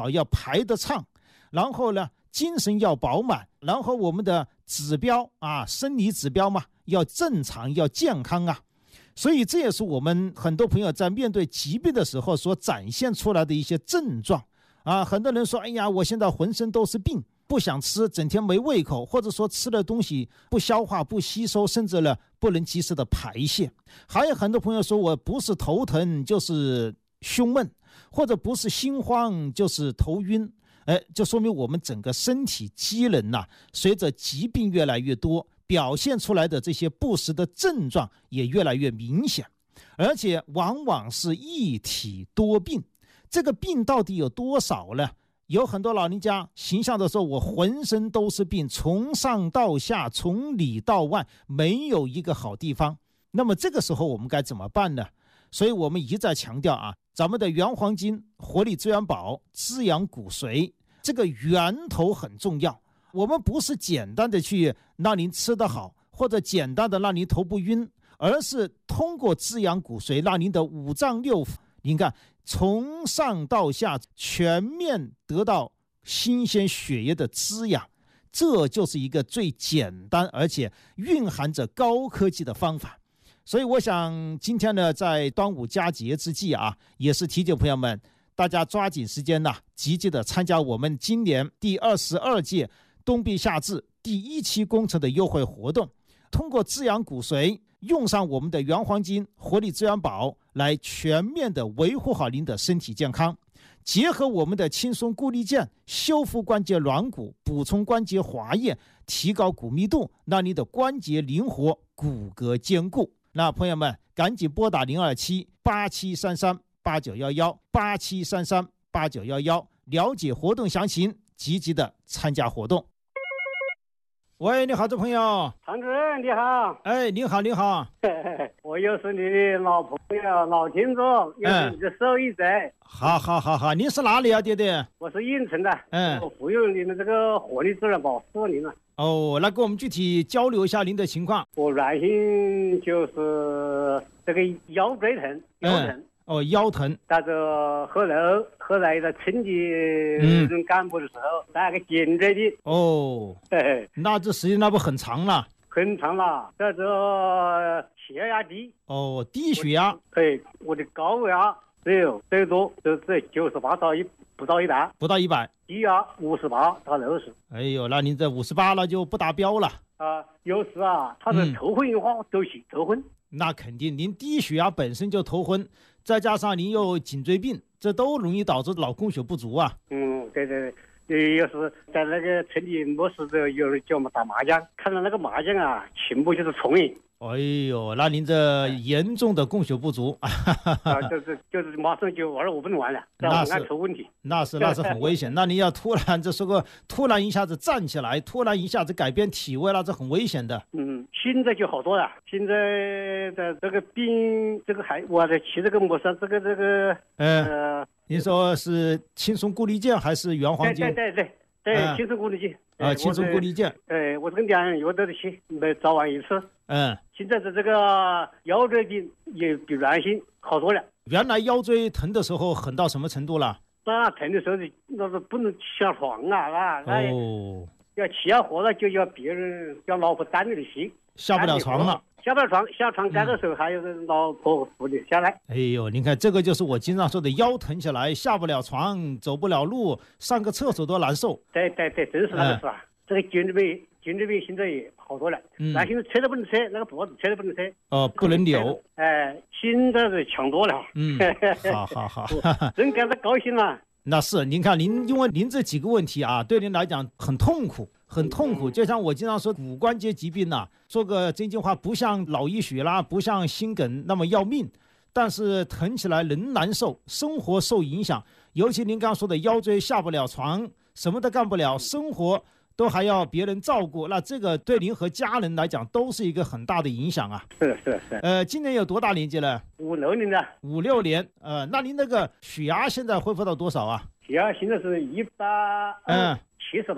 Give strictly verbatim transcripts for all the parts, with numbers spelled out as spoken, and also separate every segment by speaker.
Speaker 1: 好要排得畅，然后呢精神要饱满，然后我们的指标啊，生理指标嘛要正常要健康啊。所以这也是我们很多朋友在面对疾病的时候所展现出来的一些症状啊。很多人说，哎呀，我现在浑身都是病，不想吃，整天没胃口，或者说吃的东西不消化不吸收，甚至呢不能及时的排泄。还有很多朋友说，我不是头疼就是胸闷，或者不是心慌就是头晕，哎，就说明我们整个身体机能呐、啊，随着疾病越来越多，表现出来的这些不实的症状也越来越明显，而且往往是一体多病。这个病到底有多少呢？有很多老人家形象的说，我浑身都是病，从上到下，从里到外，没有一个好地方。那么这个时候我们该怎么办呢？所以我们一再强调啊，咱们的原黄金活力资源宝滋养骨髓，这个源头很重要。我们不是简单的去让您吃得好，或者简单的让您头不晕，而是通过滋养骨髓，让您的五脏六腑，您看从上到下全面得到新鲜血液的滋养，这就是一个最简单而且蕴含着高科技的方法。所以我想今天呢，在端午佳节之际啊，也是提醒朋友们，大家抓紧时间呢，积极的参加我们今年第二十二届冬病夏治第一期工程的优惠活动，通过滋养骨髓，用上我们的原黄金活力资源宝，来全面的维护好您的身体健康，结合我们的轻松固力健，修复关节软骨，补充关节滑液，提高骨密度，让你的关节灵活，骨骼坚固。那朋友们赶紧拨打零二七八七三三八九一一八七三三八九一一了解活动详情，积极的参加活动。喂，你好，这朋友。
Speaker 2: 常主任你好。
Speaker 1: 哎，你好你好。
Speaker 2: 我又是你的老朋友老听众，又是你的受益者。
Speaker 1: 嗯、好好好好，您是哪里啊，爹爹？
Speaker 2: 我是应城的。
Speaker 1: 嗯，
Speaker 2: 我服用你的这个活力资源宝四年了。
Speaker 1: 哦，那跟我们具体交流一下您的情况。
Speaker 2: 我软性就是这个腰椎疼，腰疼。嗯
Speaker 1: 哦，腰疼，
Speaker 2: 但是后来后来在春节任干部的时候，那个颈椎病。
Speaker 1: 哦，那这时间那不很长了？
Speaker 2: 很长了，这个血压低。
Speaker 1: 哦，低血压。
Speaker 2: 对，我的高压只有最多就在九十八到一不到一百，
Speaker 1: 不到一百。
Speaker 2: 低压五十八到六十。
Speaker 1: 哎呦，那您这五十八了就不达标了。
Speaker 2: 啊、呃，有时啊，他是头昏眼花，都是头昏。
Speaker 1: 那肯定，您低血压本身就头昏，再加上您又颈椎病，这都容易导致脑供血不足啊。
Speaker 2: 嗯，对对对，有时在那个城里没事的，有人叫我们打麻将，看到那个麻将啊，全部就是重影。
Speaker 1: 哎呦，那您这严重的供血不足
Speaker 2: 啊，就是就是马上就玩了，我不能玩了，
Speaker 1: 那是
Speaker 2: 出问题。
Speaker 1: 那是那是很危险。那你要突然这说个突然一下子站起来，突然一下子改变体位，那是很危险的。
Speaker 2: 嗯，现在就好多了。现在的这个病，这个还我在骑这个摩托车，这个这个
Speaker 1: 嗯呃，您说是轻松固力健还是原黄金？
Speaker 2: 对对对对对，轻松固力健。
Speaker 1: 啊，轻松固力健。
Speaker 2: 对，我这个两药都得吃，每早晚一次。
Speaker 1: 嗯，
Speaker 2: 现在的这个腰椎病也比原先好多了。
Speaker 1: 原来腰椎疼的时候狠到什么程度了？
Speaker 2: 那疼的时候那是不能下床啊，那那、
Speaker 1: 哦、
Speaker 2: 要起下活了就要别人叫老婆担着你行，
Speaker 1: 下不了床了。
Speaker 2: 下不了床，下床干的时候还有老婆扶你下来。
Speaker 1: 哎呦，您看这个就是我经常说的，腰疼起来下不了床，走不了路，上个厕所都难受。
Speaker 2: 对对对，真是那个是吧？嗯、这个颈椎病，颈椎病现在也好多了。嗯，那现在车都不能车，那个脖子车都不能车。
Speaker 1: 哦，不能扭。
Speaker 2: 哎，现在是强多了。
Speaker 1: 嗯，好好好，
Speaker 2: 真感到高兴了。
Speaker 1: 那是，您看您，因为您这几个问题啊，对您来讲很痛苦，很痛苦。就像我经常说，骨关节疾病呐、啊，说个真心话，不像脑溢血啦，不像心梗那么要命，但是疼起来人难受，生活受影响。尤其您刚刚说的腰椎下不了床，什么都干不了，生活都还要别人照顾，那这个对您和家人来讲都是一个很大的影响啊。
Speaker 2: 是是是。
Speaker 1: 呃，今年有多大年纪了？
Speaker 2: 五六年的。
Speaker 1: 五六年。呃，那您那个血压现在恢复到多少啊？
Speaker 2: 血压现在是一百嗯七十八。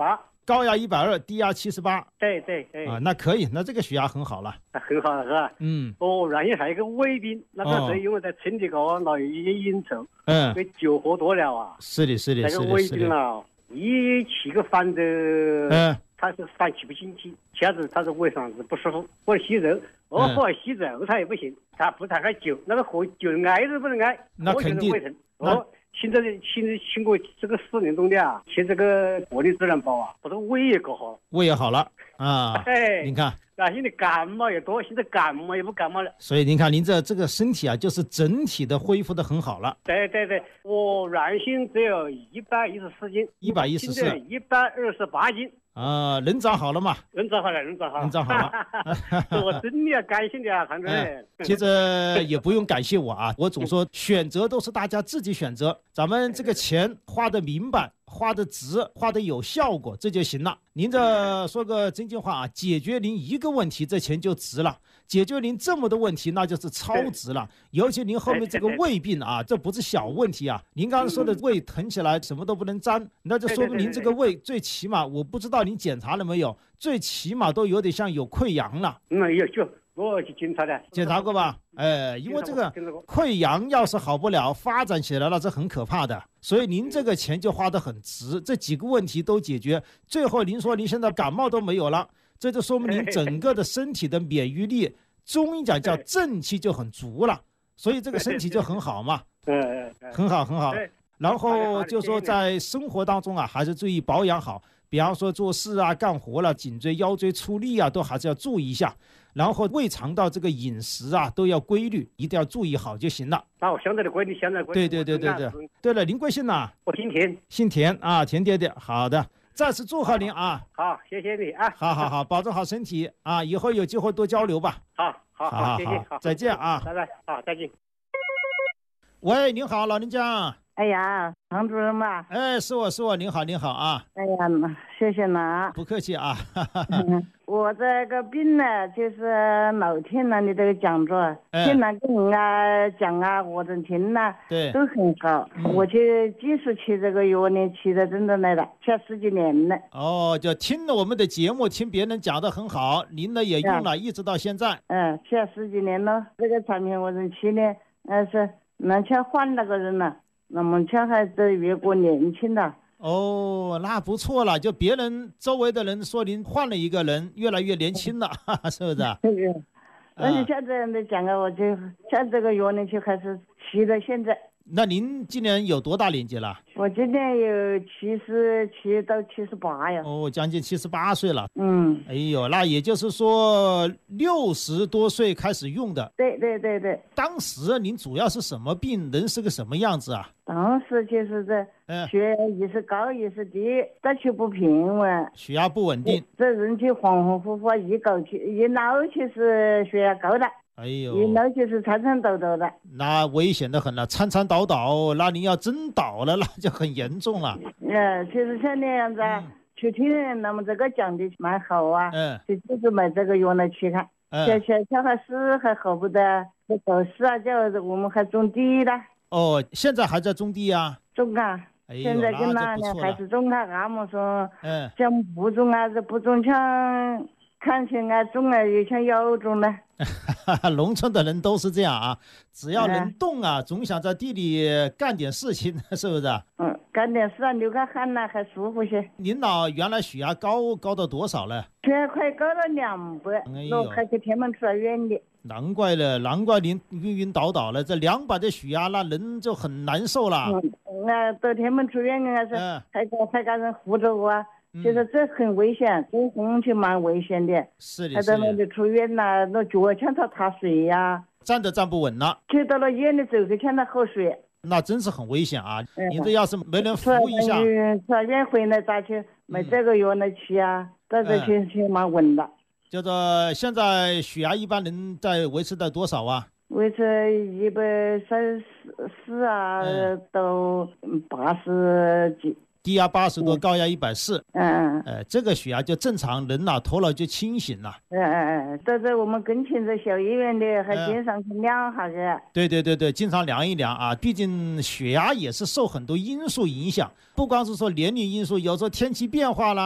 Speaker 1: 高压一百二，低压七十八。
Speaker 2: 对对对。
Speaker 1: 啊，那可以，那这个血压很好了。
Speaker 2: 很好了是吧？
Speaker 1: 嗯。
Speaker 2: 哦，然后还有一个胃病，那个时候因为在身体高，老有一些应酬，
Speaker 1: 嗯，
Speaker 2: 被酒喝多了啊。
Speaker 1: 是的，是的，是的。
Speaker 2: 那个胃病啊，一起个饭的，
Speaker 1: 嗯，
Speaker 2: 他是饭起不进去，下子他是胃上是不舒服，或者吸肉，我喝吸肉他也不行，他不太喝酒，那个喝酒挨都不能挨，
Speaker 1: 那肯定。
Speaker 2: 哦，现在现在经过这个四年多的啊，吃这个活力质量包啊，我的胃也搞好了，
Speaker 1: 胃也好了啊。
Speaker 2: 哎，
Speaker 1: 您看，
Speaker 2: 那现在感冒也多，现在感冒也不感冒了。
Speaker 1: 所以您看，您这这个身体啊，就是整体的恢复的很好了。
Speaker 2: 对对对，我原先只有一百一十四斤，
Speaker 1: 一百一十四，
Speaker 2: 一百二十八斤。
Speaker 1: 啊，人长好了嘛？
Speaker 2: 人长好了，人长好了，
Speaker 1: 人长好了。
Speaker 2: 我真的要感谢你啊，唐主任。
Speaker 1: 其实也不用感谢我啊，我总说选择都是大家自己选择，咱们这个钱花得明白，花得值，花得有效果，这就行了。您这说个真心话啊，解决您一个问题，这钱就值了；解决您这么多问题，那就是超值了。尤其您后面这个胃病啊，这不是小问题啊。您刚才说的胃疼起来，什么都不能沾，那就说明您这个胃最起码，我不知道您检查了没有，最起码都有点像有溃疡了。
Speaker 2: 嗯，有就。我去检查的，
Speaker 1: 检查过吧？哎，因为这个溃疡要是好不了，发展起来了，这很可怕的。所以您这个钱就花得很值，这几个问题都解决。最后您说您现在感冒都没有了，这就说明您整个的身体的免疫力，中医讲叫正气就很足了，所以这个身体就很好嘛。
Speaker 2: 嗯，
Speaker 1: 很好很好。然后就说在生活当中啊，还是注意保养好。比方说做事啊、干活了、颈椎、腰椎出力啊，都还是要注意一下。然后胃肠道这个饮食啊，都要规律，一定要注意好就行了。
Speaker 2: 那我现在的规律，现在规律。
Speaker 1: 对对对对对。对了，您贵姓呐？
Speaker 2: 我姓田。
Speaker 1: 姓田啊，田爹爹。好的，再次祝贺您啊。
Speaker 2: 好，谢谢你啊。
Speaker 1: 好好好，保重好身体啊，以后有机会多交流吧。
Speaker 2: 好好好，谢谢，好，
Speaker 1: 再见啊。
Speaker 2: 拜拜，好，再见。
Speaker 1: 喂，您好，老人家。
Speaker 3: 哎呀，唐主任嘛。
Speaker 1: 哎，是我是我，您好您好啊。
Speaker 3: 哎呀，谢谢了。
Speaker 1: 不客气啊。
Speaker 3: 嗯、我这个病呢，就是老听了你这个讲座，哎、听了跟人家讲啊，或者听了，
Speaker 1: 对，
Speaker 3: 都很好。嗯、我去继续吃这个药呢，吃的真的来了，吃十几年了。
Speaker 1: 哦，就听了我们的节目，听别人讲的很好，您呢也用了，嗯、一直到现在。
Speaker 3: 嗯，吃了十几年了，这个产品我人吃呢，呃是能吃换那个人了。那么却还是越过年轻的
Speaker 1: 哦，那不错了。就别人周围的人说您换了一个人，越来越年轻了，是不是？
Speaker 3: 对。而且像这样的讲啊，我就像这个药呢，就开始吃到现在。
Speaker 1: 那您今年有多大年纪了？
Speaker 3: 我今年有七十七到七十八呀。
Speaker 1: 哦，将近七十八岁了。
Speaker 3: 嗯。
Speaker 1: 哎呦，那也就是说六十多岁开始用的。
Speaker 3: 对对对对。
Speaker 1: 当时您主要是什么病？人是个什么样子啊？
Speaker 3: 当时就是这血压一是高一是低，再去不平稳，
Speaker 1: 血压不稳定，
Speaker 3: 这人就恍恍惚惚，一搞起一闹起是血压高了。
Speaker 1: 哎呦，
Speaker 3: 一闹就是颤颤抖抖的，
Speaker 1: 那危险的很了，颤颤抖抖，那您要真倒了，那就很严重了。
Speaker 3: 呃，其实像那样子啊，嗯、去听那么这个讲的蛮好啊，
Speaker 1: 嗯，
Speaker 3: 就就是买这个药来去看，小小小孩子还好不得，这搞事啊，叫我们还种地的。
Speaker 1: 哦，现在还在种地啊？
Speaker 3: 种啊，
Speaker 1: 哎、
Speaker 3: 现在跟那呢还是种啊，俺们说，嗯，像不种啊，这不种像。看起来种啊，也像要种呢。
Speaker 1: 农村的人都是这样啊，只要能动啊，嗯、总想在地里干点事情，是不是？
Speaker 3: 嗯，干点事啊，流个汗呐，还舒服些。
Speaker 1: 您老原来血压高高到多少了？
Speaker 3: 血压快高到两百，我开去天门出来院里。
Speaker 1: 难怪了，难怪您晕晕倒倒了。这两百的血压，那人就很难受了。
Speaker 3: 嗯，那到天门出院那是，还给还给人扶着我啊。其实这很危险，这红旗蛮危险的。
Speaker 1: 是的，
Speaker 3: 还在那里出院呐，那脚像他踏水呀，
Speaker 1: 站都站不稳了。
Speaker 3: 去到了院里走就像他喝水，
Speaker 1: 那真是很危险啊！你这要是没人扶一下，
Speaker 3: 出院回来再去买这个药来吃啊，这个去去蛮稳的。
Speaker 1: 叫做现在血压一般能在维持在多少啊？
Speaker 3: 维持一百三十四啊，到八十几。
Speaker 1: 低压八十多，高压一百四。
Speaker 3: 嗯嗯。
Speaker 1: 呃，这个血压就正常，人呐、啊、头脑就清醒了。
Speaker 3: 嗯嗯嗯，在这我们跟前这小医院的还经常去量下去。
Speaker 1: 对对对对，经常量一量啊，毕竟血压也是受很多因素影响，不光是说年龄因素，有时候天气变化啦，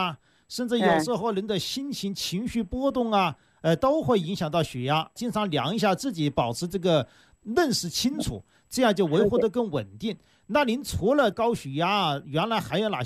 Speaker 1: 甚至有时候人的心情、情绪波动啊，呃，都会影响到血压。经常量一下自己，保持这个认识清楚，这样就维护得更稳定。那您除了高血压，原来还有哪些